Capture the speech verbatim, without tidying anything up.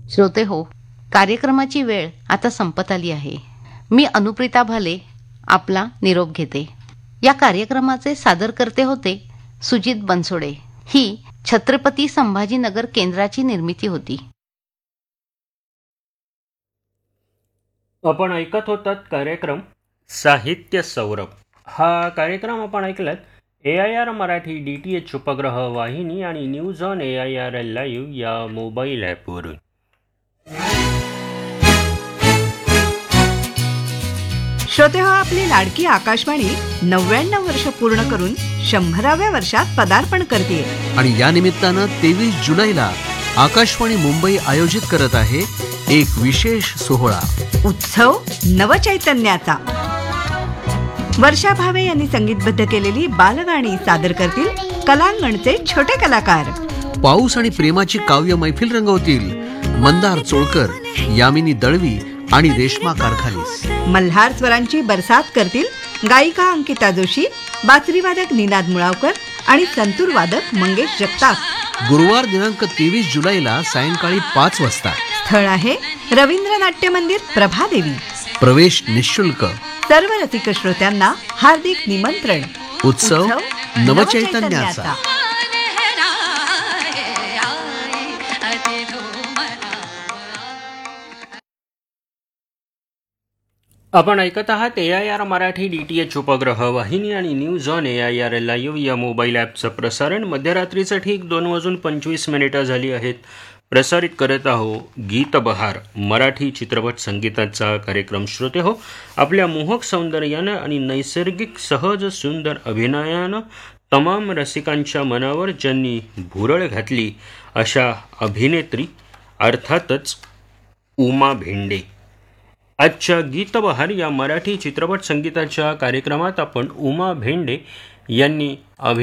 श्रोते हो, कार्यक्रमाची वेळ आता संपत आली आहे. मी अनुप्रिता भाले आपला निरोप घेते. या कार्यक्रमाचे सादरकर्ते होते सुजित बनसोडे. ही छत्रपती संभाजीनगर केंद्राची निर्मिती होती. आपण ऐकत होतात कार्यक्रम साहित्य सौरभ. हा कार्यक्रम आपण ऐकलात ए I R Marathi D T H उपग्रह वाहिनी आणि news on A I R L live या मोबाईल ॲपवरून. श्रोते हो, आपली लाडकी आकाशवाणी नव्याण्णव वर्ष पूर्ण करून शंभराव्या वर्षात पदार्पण करते. आणि या निमित्तानं तेवीस जुलैला आकाशवाणी मुंबई आयोजित करत आहे एक विशेष सोहळा, उत्सव नवचैतन्याचा. वर्षा भावे यांनी संगीतबद्ध केलेली बालगाणी सादर करतील कलांगणचे छोटे कलाकार. पाऊस आणि प्रेमाची काव्य मैफिल रंगवतील मंदार चोळकर, यामिनी दळवी आणि रेश्मा कारखालीस. मल्हार स्वरांची बरसात करतील गायिका अंकिता जोशी, बासरीवादक निनाद मुळावकर आणि संतूर वादक मंगेश जगताप. गुरुवार दिनांक तेवीस जुलैला सायंकाळी पाच वाजता. स्थळ आहे रवींद्र नाट्य मंदिर, प्रभादेवी. प्रवेश निशुल्क. सर्व रसिक श्रोत्यांना हार्दिक निमंत्रण. उत्सव नवचैतन्याचा. आपण ऐकत आहात ए I R Marathi D T H उपग्रह वाहिनी आणि news on A I R L live या मोबाईल ॲपचं प्रसारण मध्यरात्रीसाठी एक दोन वाजून पंचवीस मिनिटं झाली आहेत. प्रसारित करत आहो गीत बहार, मराठी चित्रपट संगीताचा कार्यक्रम. श्रोते हो, आपल्या मोहक सौंदर्यानं आणि नैसर्गिक सहज सुंदर अभिनयानं तमाम रसिकांच्या मनावर ज्यांनी भुरळ घातली अशा अभिनेत्री अर्थातच उमा भेंडे. आजच्या गीतबहार या मराठी चित्रपट संगीताच्या कार्यक्रमात आपण उमा भेंडे यांनी